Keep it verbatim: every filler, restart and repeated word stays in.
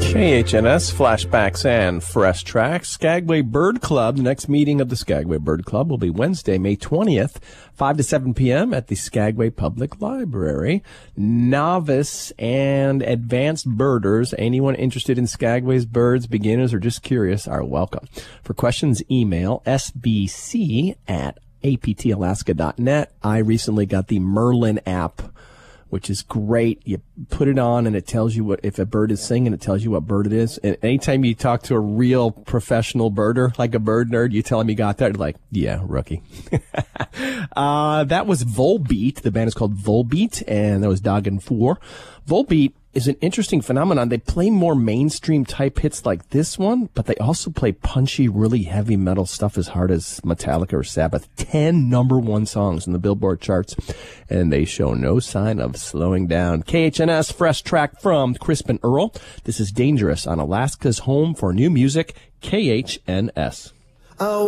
K H N S Flashbacks and Fresh Tracks. Skagway Bird Club. The next meeting of the Skagway Bird Club will be Wednesday, May twentieth, five to seven p.m. at the Skagway Public Library. Novice and advanced birders, anyone interested in Skagway's birds, beginners, or just curious, are welcome. For questions, email s b c at a p t alaska dot net. I recently got the Merlin app, which is great. You put it on and it tells you what, if a bird is singing, it tells you what bird it is. And anytime you talk to a real professional birder, like a bird nerd, you tell him you got that, like, yeah, rookie. uh, that was Volbeat. The band is called Volbeat, and that was Dagen four. Volbeat is an interesting phenomenon. They play more mainstream type hits like this one, but they also play punchy, really heavy metal stuff as hard as Metallica or Sabbath. Ten number one songs in the Billboard charts, and they show no sign of slowing down. K H N S Fresh Track from Crispin Earl. This is Dangerous on Alaska's home for new music, K H N S. Oh.